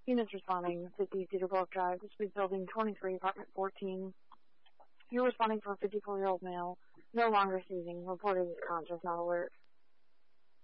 Units responding, 50 Cedar Bluff Drive, Suite Building 23, Apartment 14. You're responding for a 54-year-old male, no longer seizing, reported as conscious, not alert.